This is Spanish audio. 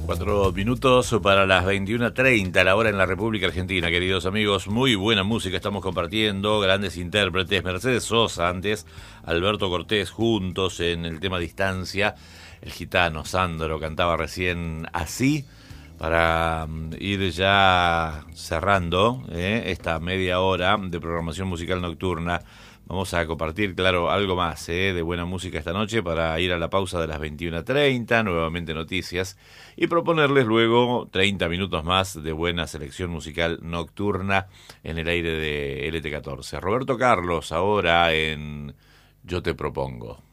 4 minutos para las 21:30, la hora en la República Argentina, queridos amigos. Muy buena música estamos compartiendo, grandes intérpretes, Mercedes Sosa antes, Alberto Cortés juntos en el tema Distancia, el gitano Sandro cantaba recién Así, para ir ya cerrando esta media hora de programación musical nocturna. Vamos a compartir, claro, algo más de buena música esta noche para ir a la pausa de las 21:30, nuevamente noticias, y proponerles luego 30 minutos más de buena selección musical nocturna en el aire de LT14. Roberto Carlos ahora en Yo te propongo.